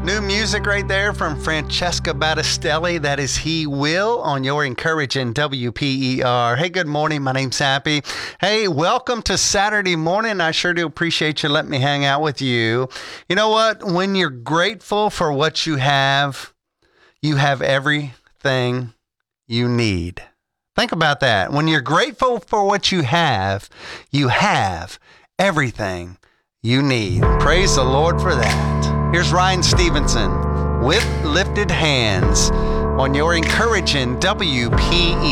New music right there from Francesca Battistelli. That is He Will on your encouraging WPER. Hey, good morning. My name's Happy. Hey, welcome to Saturday morning. I sure do appreciate you letting me hang out with you. You know what? When you're grateful for what you have everything you need. Think about that. When you're grateful for what you have everything you need. Praise the Lord for that. Here's Ryan Stevenson with Lifted Hands on your encouraging WPER.